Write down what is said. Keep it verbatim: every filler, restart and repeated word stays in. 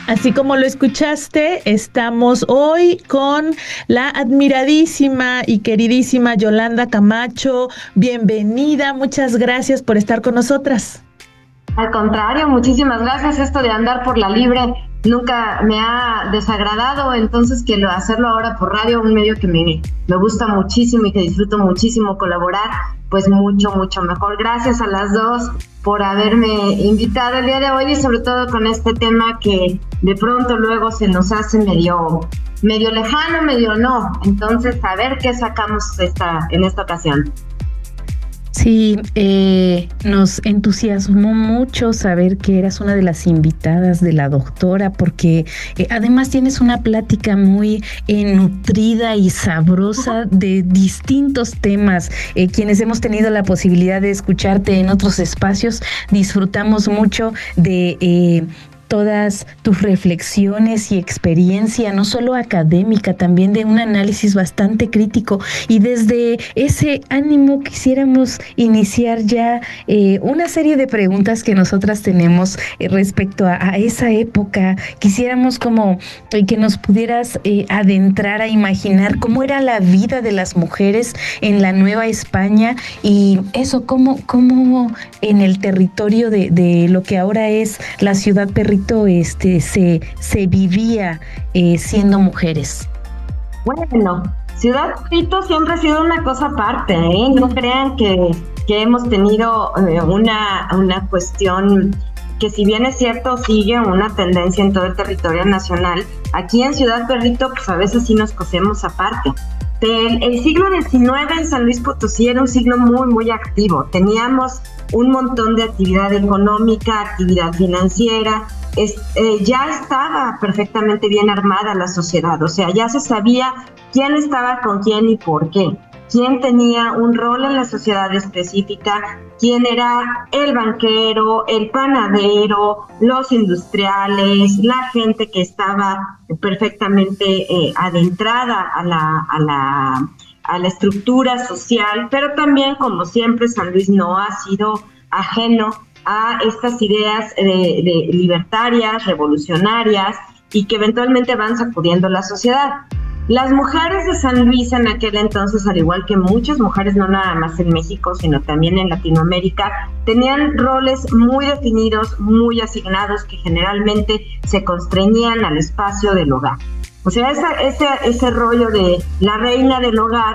Así como lo escuchaste, estamos hoy con la admiradísima y queridísima Yolanda Camacho. Bienvenida, muchas gracias por estar con nosotras. Al contrario, muchísimas gracias. Esto de andar por la libre nunca me ha desagradado, entonces que lo, hacerlo ahora por radio, un medio que me, me gusta muchísimo y que disfruto muchísimo colaborar, pues mucho, mucho mejor. Gracias a las dos por haberme invitado el día de hoy y sobre todo con este tema que de pronto luego se nos hace medio, medio lejano, medio no. Entonces, a ver qué sacamos esta, en esta ocasión. Sí, eh, nos entusiasmó mucho saber que eras una de las invitadas de la doctora, porque eh, además tienes una plática muy eh, nutrida y sabrosa de distintos temas. Eh, quienes hemos tenido la posibilidad de escucharte en otros espacios, disfrutamos mucho de Eh, todas tus reflexiones y experiencia, no solo académica, también de un análisis bastante crítico. Y desde ese ánimo quisiéramos iniciar ya eh, una serie de preguntas que nosotras tenemos eh, respecto a, a esa época. Quisiéramos como eh, que nos pudieras eh, adentrar a imaginar cómo era la vida de las mujeres en la Nueva España y eso, cómo, cómo en el territorio de, de lo que ahora es la ciudad Perrito Este, se, se vivía eh, siendo mujeres. Bueno, Ciudad Perrito siempre ha sido una cosa aparte, ¿eh? No crean que, que hemos tenido eh, una, una cuestión que, si bien es cierto, sigue una tendencia en todo el territorio nacional. Aquí en Ciudad Perrito, pues a veces sí nos cosemos aparte. El, el siglo diecinueve en San Luis Potosí era un siglo muy, muy activo. Teníamos un montón de actividad económica, actividad financiera. Es, eh, ya estaba perfectamente bien armada la sociedad, o sea, ya se sabía quién estaba con quién y por qué, quién tenía un rol en la sociedad específica, quién era el banquero, el panadero, los industriales, la gente que estaba perfectamente eh, adentrada a la, a la, a la estructura social, pero también, como siempre, San Luis no ha sido ajeno a estas ideas de, de libertarias, revolucionarias y que eventualmente van sacudiendo la sociedad. Las mujeres de San Luis en aquel entonces, al igual que muchas mujeres, no nada más en México, sino también en Latinoamérica, tenían roles muy definidos, muy asignados, que generalmente se constreñían al espacio del hogar. O sea, esa, ese, ese rollo de la reina del hogar